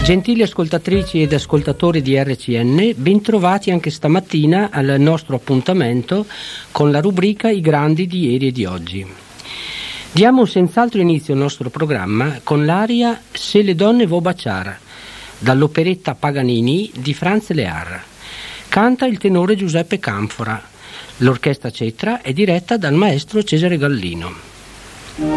Gentili ascoltatrici ed ascoltatori di RCN, bentrovati anche stamattina al nostro appuntamento con la rubrica I grandi di ieri e di oggi. Diamo senz'altro inizio al nostro programma con l'aria Se le donne vo baciar, dall'operetta Paganini di Franz Lear. Canta il tenore Giuseppe Canfora. L'orchestra Cetra è diretta dal maestro Cesare Gallino.